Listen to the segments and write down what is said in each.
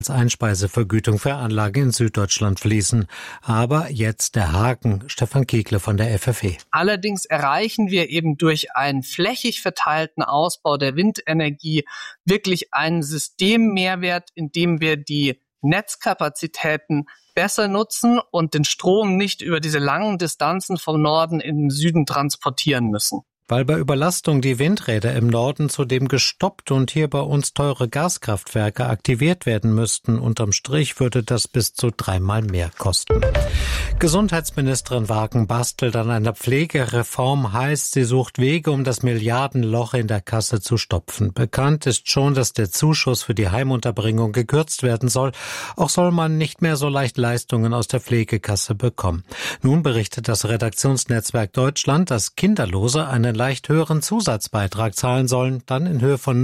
Einspeisevergütung für Anlagen in Süddeutschland fließen. Aber jetzt der Haken. Stefan Kiegle von der FFE. Allerdings erreichen wir eben durch einen flächig verteilten Ausbau der Windenergie wirklich einen Systemmehrwert, indem wir die Netzkapazitäten besser nutzen und den Strom nicht über diese langen Distanzen vom Norden in den Süden transportieren müssen. Weil bei Überlastung die Windräder im Norden zudem gestoppt und hier bei uns teure Gaskraftwerke aktiviert werden müssten. Unterm Strich würde das bis zu 3-mal mehr kosten. Gesundheitsministerin Wagen bastelt an einer Pflegereform, heißt, sie sucht Wege, um das Milliardenloch in der Kasse zu stopfen. Bekannt ist schon, dass der Zuschuss für die Heimunterbringung gekürzt werden soll. Auch soll man nicht mehr so leicht Leistungen aus der Pflegekasse bekommen. Nun berichtet das Redaktionsnetzwerk Deutschland, dass Kinderlose einen leicht höheren Zusatzbeitrag zahlen sollen, dann in Höhe von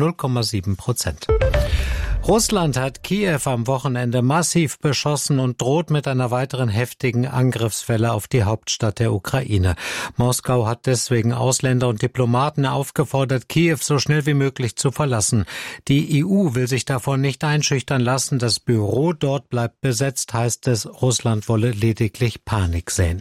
0,7%. Russland hat Kiew am Wochenende massiv beschossen und droht mit einer weiteren heftigen Angriffswelle auf die Hauptstadt der Ukraine. Moskau hat deswegen Ausländer und Diplomaten aufgefordert, Kiew so schnell wie möglich zu verlassen. Die EU will sich davon nicht einschüchtern lassen. Das Büro dort bleibt besetzt, heißt es. Russland wolle lediglich Panik säen.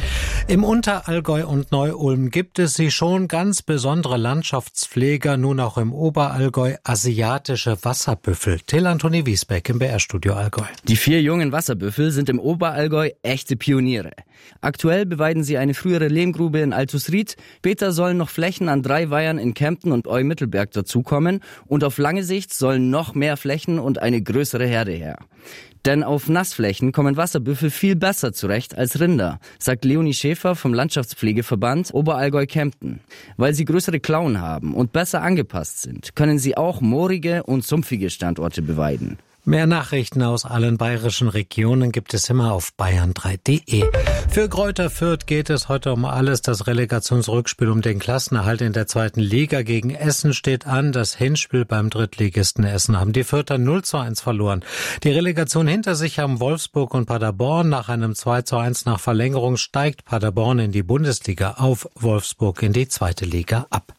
Im Unterallgäu und Neu-Ulm gibt es sie schon, ganz besondere Landschaftspfleger, nun auch im Oberallgäu asiatische Wasserbüffel. Till Antoni Wiesbeck im BR-Studio Allgäu. Die 4 jungen Wasserbüffel sind im Oberallgäu echte Pioniere. Aktuell beweiden sie eine frühere Lehmgrube in Altusried. Später sollen noch Flächen an 3 Weihern in Kempten und Eu-Mittelberg dazukommen. Und auf lange Sicht sollen noch mehr Flächen und eine größere Herde her. Denn auf Nassflächen kommen Wasserbüffel viel besser zurecht als Rinder, sagt Leonie Schäfer vom Landschaftspflegeverband Oberallgäu-Kempten. Weil sie größere Klauen haben und besser angepasst sind, können sie auch moorige und sumpfige Standorte beweiden. Mehr Nachrichten aus allen bayerischen Regionen gibt es immer auf bayern3.de. Für Greuther Fürth geht es heute um alles. Das Relegationsrückspiel um den Klassenerhalt in der 2. Liga gegen Essen steht an. Das Hinspiel beim Drittligisten Essen haben die Fürther 0:1 verloren. Die Relegation hinter sich haben Wolfsburg und Paderborn. Nach einem 2:1 nach Verlängerung steigt Paderborn in die Bundesliga auf, Wolfsburg in die 2. Liga ab.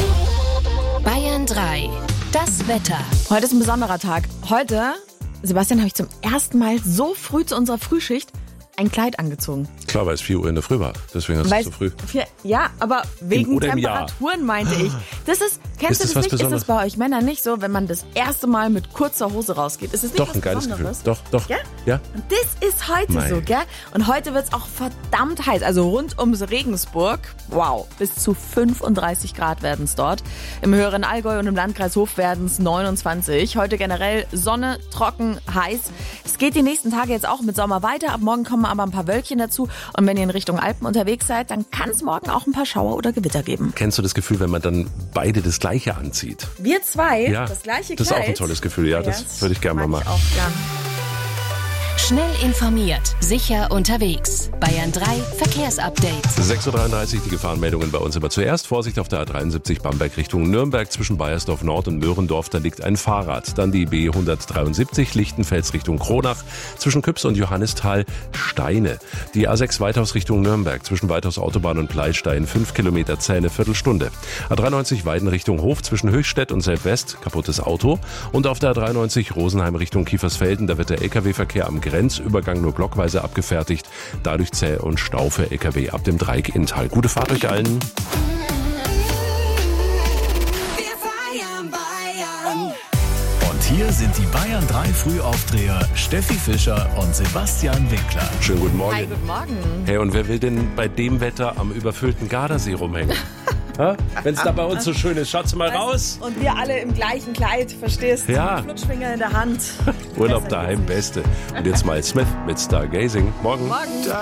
Bayern 3. Das Wetter. Heute ist ein besonderer Tag. Heute, Sebastian, habe ich zum ersten Mal so früh zu unserer Frühschicht ein Kleid angezogen. Klar, weil es 4 Uhr in der Früh war. Deswegen hast du so früh. Ja, aber wegen Temperaturen meinte ich. Das ist, kennst du das nicht? Ist das bei euch Männern nicht so, wenn man das erste Mal mit kurzer Hose rausgeht? Ist es nicht doch, ein geiles Gefühl. Doch. Ja? Und das ist heute so, gell? Und heute wird es auch verdammt heiß. Also rund ums Regensburg, wow, bis zu 35 Grad werden es dort. Im höheren Allgäu und im Landkreis Hof werden es 29. Heute generell Sonne, trocken, heiß. Es geht die nächsten Tage jetzt auch mit Sommer weiter. Ab morgen kommen aber ein paar Wölkchen dazu. Und wenn ihr in Richtung Alpen unterwegs seid, dann kann es morgen auch ein paar Schauer oder Gewitter geben. Kennst du das Gefühl, wenn man dann beide das Gleiche anzieht? Wir zwei, ja, das gleiche Kleid? Das ist auch ein tolles Gefühl, ja, das würde ich gerne mal machen. Auch gern. Schnell informiert, sicher unterwegs. Bayern 3 Verkehrsupdate. 6:33 Uhr, die Gefahrenmeldungen bei uns aber zuerst. Vorsicht auf der A73 Bamberg Richtung Nürnberg zwischen Baiersdorf Nord und Möhrendorf, da liegt ein Fahrrad. Dann die B173 Lichtenfels Richtung Kronach zwischen Küps und Johannisthal Steine. Die A6 Weithaus Richtung Nürnberg zwischen Weithaus Autobahn und Pleistein 5 Kilometer Zähne, Viertelstunde. A93 Weiden Richtung Hof zwischen Höchstädt und Selbwest, kaputtes Auto. Und auf der A93 Rosenheim Richtung Kiefersfelden, da wird der LKW-Verkehr am Grenzübergang nur blockweise abgefertigt. Dadurch zäh und Stau für LKW ab dem Dreieck Inntal. Gute Fahrt euch allen. Und hier sind die Bayern 3 Frühaufdreher Steffi Fischer und Sebastian Winkler. Schönen guten Morgen. Hi, guten Morgen. Hey, und wer will denn bei dem Wetter am überfüllten Gardasee rumhängen? Wenn es da bei uns so schön ist, schaut's mal raus. Und wir alle im gleichen Kleid, verstehst du? Ja. Flutschfinger in der Hand. Urlaub daheim, Beste. Und jetzt mal Smith mit Stargazing. Morgen.